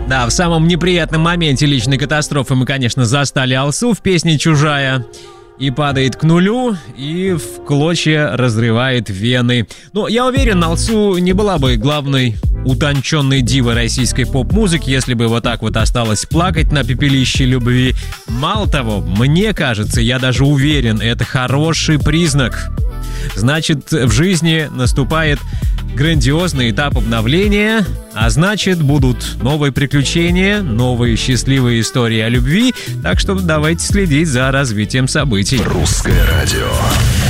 Да, в самом неприятном моменте личной катастрофы мы, конечно, застали Алсу в песне «Чужая». И падает к нулю, и в клочья разрывает вены. Но я уверен, Алсу не была бы главной утонченной дивой российской поп-музыки, если бы вот так вот осталась плакать на пепелище любви. Мало того, мне кажется, я даже уверен, это хороший признак. Значит, в жизни наступает грандиозный этап обновления, а значит, будут новые приключения, новые счастливые истории о любви, так что давайте следить за развитием событий. Русское радио.